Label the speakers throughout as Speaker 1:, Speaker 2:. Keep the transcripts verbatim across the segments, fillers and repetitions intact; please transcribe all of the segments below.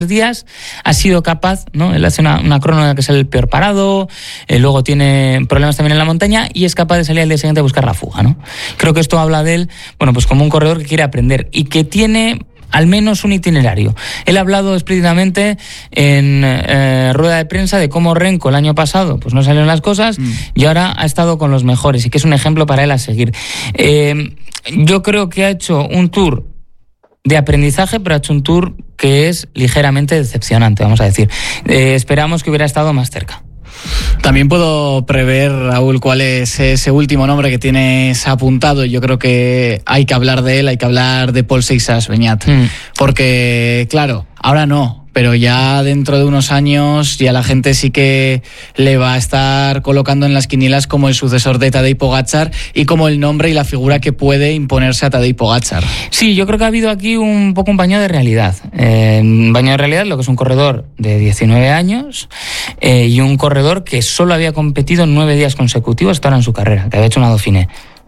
Speaker 1: días ha sido capaz, ¿no? Él hace una, una crono en la que es el peor parado, eh, luego tiene problemas también en la montaña y es capaz de salir al día siguiente a buscar la fuga, ¿no? Creo que esto habla de él, bueno, pues como un corredor que quiere aprender y que tiene al menos un itinerario. Él ha hablado explícitamente en eh, rueda de prensa de cómo Renko el año pasado pues no salieron las cosas mm. y ahora ha estado con los mejores y que es un ejemplo para él a seguir. Eh, yo creo que ha hecho un tour de aprendizaje, pero ha hecho un tour que es ligeramente decepcionante, vamos a decir. Eh, esperamos que hubiera estado más cerca.
Speaker 2: También puedo prever, Raúl, cuál es ese último nombre que tienes apuntado. Yo creo que hay que hablar de él, hay que hablar de Pol Seixas, Beñat. Mm. Porque, claro, ahora no, pero ya dentro de unos años ya la gente sí que le va a estar colocando en las quinielas como el sucesor de Tadej Pogačar y como el nombre y la figura que puede imponerse a Tadej Pogačar.
Speaker 1: Sí, yo creo que ha habido aquí un poco un baño de realidad. Eh, un baño de realidad, lo que es un corredor de diecinueve años eh, y un corredor que solo había competido nueve días consecutivos hasta ahora en su carrera, que había hecho una Dauphiné.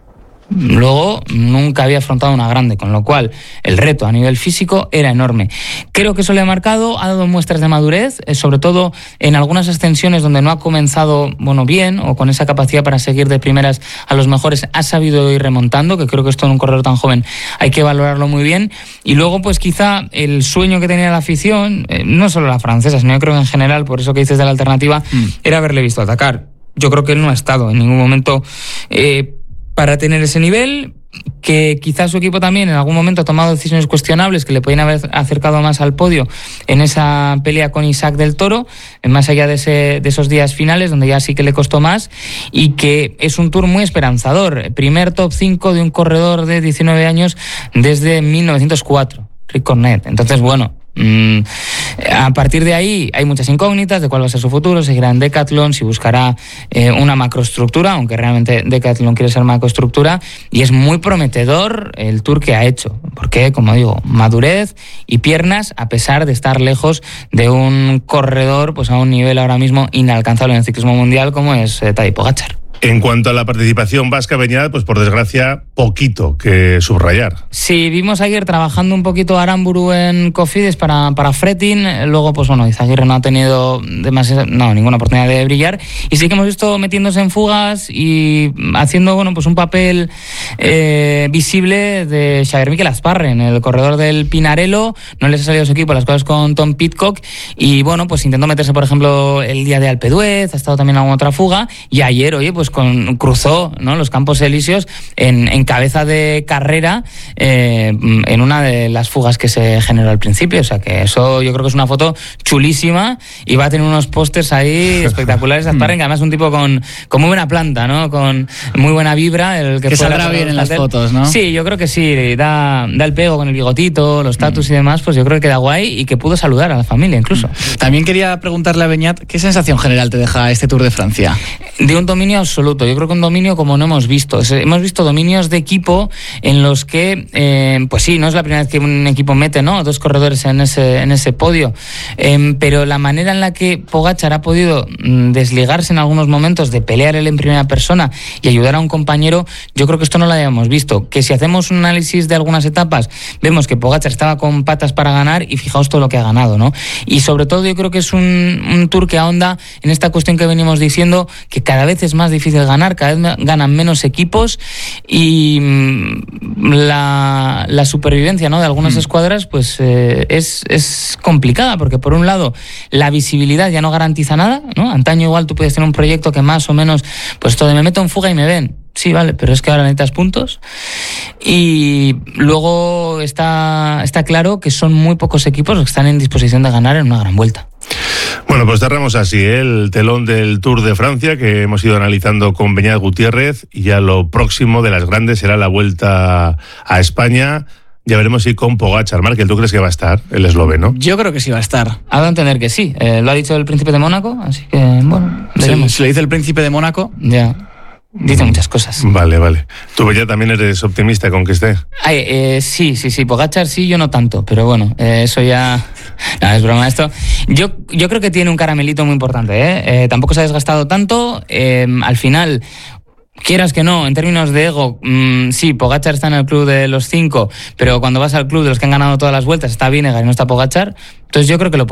Speaker 1: Luego nunca había afrontado una grande, con lo cual el reto a nivel físico era enorme. Creo que eso le ha marcado, ha dado muestras de madurez, eh, sobre todo en algunas ascensiones donde no ha comenzado bueno bien o con esa capacidad para seguir de primeras a los mejores, ha sabido ir remontando, que creo que esto en un corredor tan joven hay que valorarlo muy bien. Y luego pues quizá el sueño que tenía la afición, eh, no solo la francesa, sino yo creo que en general, por eso que dices de la alternativa, mm. era haberle visto atacar. Yo creo que él no ha estado en ningún momento eh, para tener ese nivel, que quizás su equipo también en algún momento ha tomado decisiones cuestionables que le podían haber acercado más al podio en esa pelea con Isaac del Toro, más allá de, ese, de esos días finales donde ya sí que le costó más, y que es un tour muy esperanzador. Primer top cinco de un corredor de diecinueve años desde mil novecientos cuatro, Rick Cornet. Entonces, bueno, Mm, a partir de ahí hay muchas incógnitas de cuál va a ser su futuro. Seguirá en Decathlon, si buscará eh, una macroestructura, aunque realmente Decathlon quiere ser macroestructura, y es muy prometedor el tour que ha hecho, porque, como digo, madurez y piernas, a pesar de estar lejos de un corredor pues a un nivel ahora mismo inalcanzable en el ciclismo mundial como es eh, Tadej Pogačar.
Speaker 3: En cuanto a la participación vasca, Beñat, pues por desgracia, poquito que subrayar.
Speaker 1: Sí, vimos a Aguirre trabajando un poquito a Aramburu en Cofidis para, para Fretting. Luego, pues bueno, Izaguirre no ha tenido demasiada, no, ninguna oportunidad de brillar. Y sí que hemos visto metiéndose en fugas y haciendo, bueno, pues un papel eh, visible de Xavier Miquel Asparren, el corredor del Pinarello. No les ha salido su equipo las cosas con Tom Pidcock. Y bueno, pues intentó meterse, por ejemplo, el día de Alpe d'Huez, ha estado también en alguna otra fuga. Y ayer, oye, pues con, cruzó, ¿no?, los Campos Elíseos en, en cabeza de carrera eh, en una de las fugas que se generó al principio. O sea que eso yo creo que es una foto chulísima y va a tener unos pósters ahí espectaculares de Asparren, que además es un tipo con, con muy buena planta, ¿no?, con muy buena vibra. El que
Speaker 2: que saldrá bien en las fotos, ¿no?
Speaker 1: Sí, yo creo que sí, da, da el pego con el bigotito, los tatus mm. y demás, pues yo creo que queda guay y que pudo saludar a la familia incluso.
Speaker 2: También quería preguntarle a Beñat, ¿qué sensación general te deja este Tour de Francia?
Speaker 1: De un dominio absoluto. Yo creo que un dominio como no hemos visto. Hemos visto dominios de equipo en los que, eh, pues sí, no es la primera vez que un equipo mete, ¿no?, dos corredores en ese, en ese podio, eh, pero la manera en la que Pogačar ha podido mm, desligarse en algunos momentos de pelear él en primera persona y ayudar a un compañero, yo creo que esto no lo habíamos visto. Que si hacemos un análisis de algunas etapas, vemos que Pogačar estaba con patas para ganar y fijaos todo lo que ha ganado, ¿no? Y sobre todo yo creo que es un, un Tour que ahonda en esta cuestión que venimos diciendo, que cada vez es más difícil ganar, cada vez ganan menos equipos y la, la supervivencia, ¿no?, de algunas mm. escuadras pues eh, es, es complicada, porque por un lado la visibilidad ya no garantiza nada, ¿no? Antaño igual tú puedes tener un proyecto que más o menos, pues esto de me meto en fuga y me ven. Sí, vale, pero es que ahora necesitas puntos. Y luego está, está claro que son muy pocos equipos los que están en disposición de ganar en una gran vuelta.
Speaker 3: Bueno, pues cerramos así, ¿eh?, el telón del Tour de Francia que hemos ido analizando con Beñat Gutiérrez, y ya lo próximo de las grandes será la Vuelta a España. Ya veremos si con Pogačar. Markel, ¿tú crees que va a estar el esloveno?
Speaker 2: Yo creo que sí va a estar.
Speaker 1: Ha de entender que sí. Eh, lo ha dicho el príncipe de Mónaco, así que, bueno, veremos.
Speaker 2: Se, se le dice el príncipe de Mónaco.
Speaker 1: Ya. Dice muchas cosas.
Speaker 3: Vale, vale. ¿Tú ya también eres optimista con que esté?
Speaker 1: Ay, eh, sí, sí, sí. Pogačar sí, yo no tanto. Pero bueno, eh, eso ya... No, es broma esto. Yo, yo creo que tiene un caramelito muy importante, ¿eh? Eh, tampoco se ha desgastado tanto. Eh, al final... quieras que no, en términos de ego, mmm, sí, Pogačar está en el club de los cinco, pero cuando vas al club de los que han ganado todas las vueltas está Vingegaard y no está Pogačar, entonces yo creo que lo